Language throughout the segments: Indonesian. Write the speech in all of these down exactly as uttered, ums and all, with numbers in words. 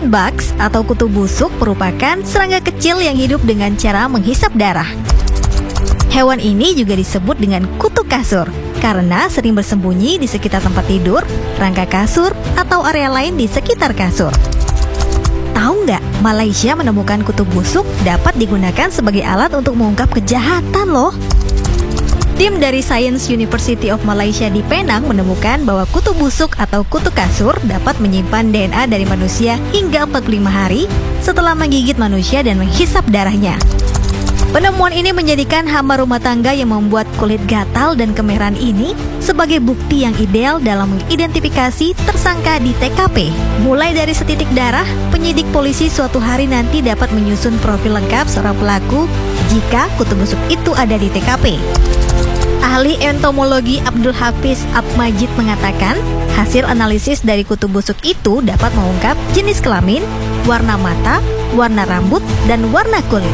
bugs atau kutu busuk merupakan serangga kecil yang hidup dengan cara menghisap darah. Hewan ini juga disebut dengan kutu kasur karena sering bersembunyi di sekitar tempat tidur, rangka kasur, atau area lain di sekitar kasur. Tahu nggak, Malaysia menemukan kutu busuk dapat digunakan sebagai alat untuk mengungkap kejahatan loh. Tim dari Science University of Malaysia di Penang menemukan bahwa kutu busuk atau kutu kasur dapat menyimpan D N A dari manusia hingga empat puluh lima hari setelah menggigit manusia dan menghisap darahnya. Penemuan ini menjadikan hama rumah tangga yang membuat kulit gatal dan kemerahan ini sebagai bukti yang ideal dalam mengidentifikasi tersangka di T K P. Mulai dari setitik darah, penyidik polisi suatu hari nanti dapat menyusun profil lengkap seorang pelaku jika kutu busuk itu ada di T K P. Ahli entomologi Abdul Hafiz Abmajid mengatakan, hasil analisis dari kutu busuk itu dapat mengungkap jenis kelamin, warna mata, warna rambut, dan warna kulit.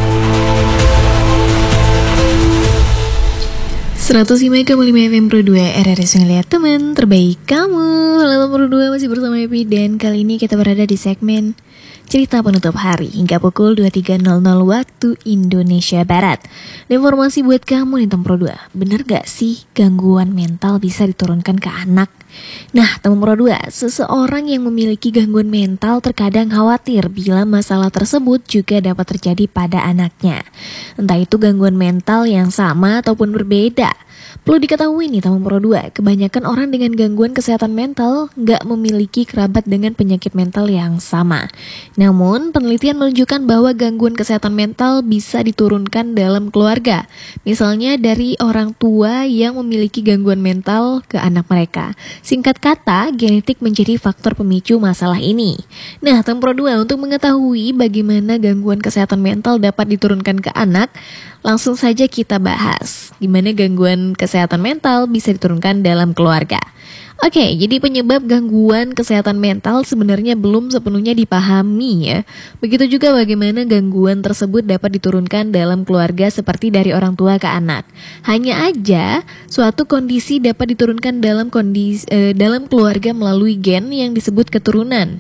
seratus lima koma lima F M Pro dua R R S Ngeliat Teman terbaik kamu. Halo Pro dua, masih bersama Epi, dan kali ini kita berada di segmen cerita penutup hari hingga pukul dua puluh tiga nol nol waktu Indonesia Barat. Informasi buat kamu nih Tem Pro dua, bener gak sih gangguan mental bisa diturunkan ke anak? Nah Tem Pro dua, seseorang yang memiliki gangguan mental terkadang khawatir bila masalah tersebut juga dapat terjadi pada anaknya. Entah itu gangguan mental yang sama ataupun berbeda. Perlu diketahui nih Tem Pro dua, kebanyakan orang dengan gangguan kesehatan mental gak memiliki kerabat dengan penyakit mental yang sama. Namun, penelitian menunjukkan bahwa gangguan kesehatan mental bisa diturunkan dalam keluarga. Misalnya dari orang tua yang memiliki gangguan mental ke anak mereka. Singkat kata, genetik menjadi faktor pemicu masalah ini. Nah, Tem Pro dua, untuk mengetahui bagaimana gangguan kesehatan mental dapat diturunkan ke anak, langsung saja kita bahas gimana gangguan kesehatan mental bisa diturunkan dalam keluarga. Oke, jadi penyebab gangguan kesehatan mental sebenarnya belum sepenuhnya dipahami ya. Begitu juga bagaimana gangguan tersebut dapat diturunkan dalam keluarga seperti dari orang tua ke anak. Hanya aja suatu kondisi dapat diturunkan dalam kondisi eh, dalam keluarga melalui gen yang disebut keturunan.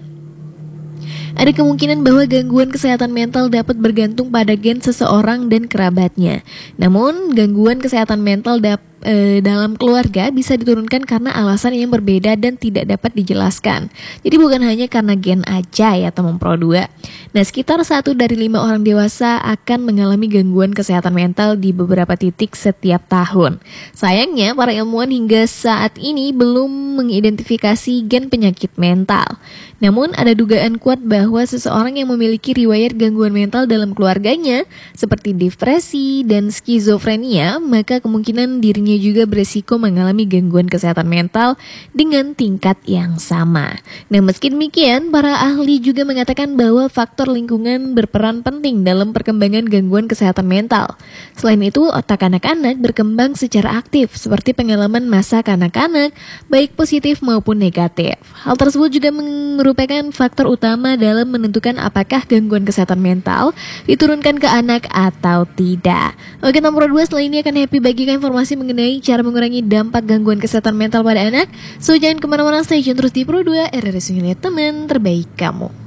Ada kemungkinan bahwa gangguan kesehatan mental dapat bergantung pada gen seseorang dan kerabatnya. Namun, gangguan kesehatan mental dapat e, dalam keluarga bisa diturunkan karena alasan yang berbeda dan tidak dapat dijelaskan. Jadi bukan hanya karena gen aja ya Tem Pro dua. Nah, sekitar satu dari lima orang dewasa akan mengalami gangguan kesehatan mental di beberapa titik setiap tahun. Sayangnya, para ilmuwan hingga saat ini belum mengidentifikasi gen penyakit mental. Namun, ada dugaan kuat bahwa seseorang yang memiliki riwayat gangguan mental dalam keluarganya, seperti depresi dan skizofrenia, maka kemungkinan dirinya juga beresiko mengalami gangguan kesehatan mental dengan tingkat yang sama. Nah, meski demikian, para ahli juga mengatakan bahwa faktor lingkungan berperan penting dalam perkembangan gangguan kesehatan mental. Selain itu, otak anak-anak berkembang secara aktif, seperti pengalaman masa kanak-kanak, baik positif maupun negatif. Hal tersebut juga merupakan faktor utama dalam menentukan apakah gangguan kesehatan mental diturunkan ke anak atau tidak. Oke, nomor dua, setelah ini akan Happy bagikan informasi mengenai cara mengurangi dampak gangguan kesehatan mental pada anak. So, jangan kemana-mana, stay tune terus di Pro dua R R S Ngeliat Teman terbaik kamu.